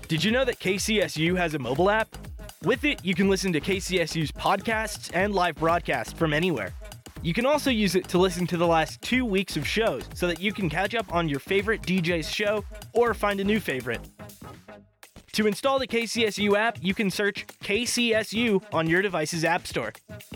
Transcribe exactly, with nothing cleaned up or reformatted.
Did you know that K C S U has a mobile app? With it, you can listen to K C S U's podcasts and live broadcasts from anywhere. You can also use it to listen to the last two weeks of shows so that you can catch up on your favorite D J's show or find a new favorite. To install the K C S U app, you can search K C S U on your device's app store.